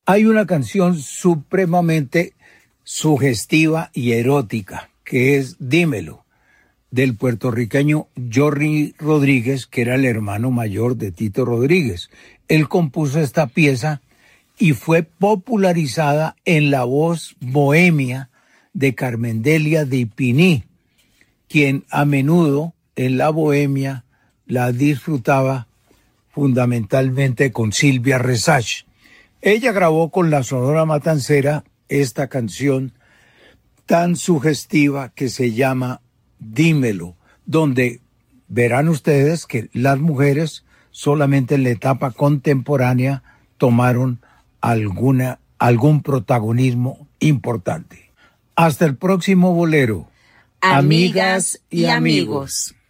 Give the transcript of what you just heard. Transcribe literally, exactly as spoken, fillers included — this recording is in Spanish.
Hay una canción supremamente sugestiva y erótica, que es Dímelo, del puertorriqueño Johnny Rodríguez, que era el hermano mayor de Tito Rodríguez. Él compuso esta pieza y fue popularizada en la voz bohemia de Carmendelia de Ipini, quien a menudo en la bohemia la disfrutaba fundamentalmente con Silvia Resach. Ella grabó con la Sonora Matancera esta canción tan sugestiva que se llama Dímelo, donde verán ustedes que las mujeres solamente en la etapa contemporánea tomaron alguna, algún protagonismo importante. Hasta el próximo bolero. Amigas y amigos.